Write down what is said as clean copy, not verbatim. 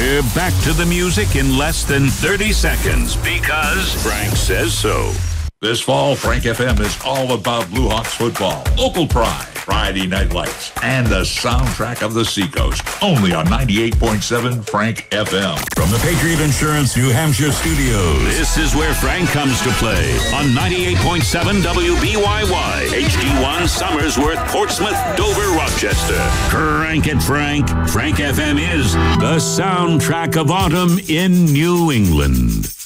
We're back to the music in less than 30 seconds because Frank says so. This fall, Frank FM is all about Blue Hawks football, local pride, Friday night lights, and the soundtrack of the Seacoast. Only on 98.7 Frank FM. From the Patriot Insurance New Hampshire studios. This is where Frank comes to play on 98.7 WBYY, HD1 Somersworth, Portsmouth, Dover, Rochester. Crank it, Frank. Frank FM is the soundtrack of autumn in New England.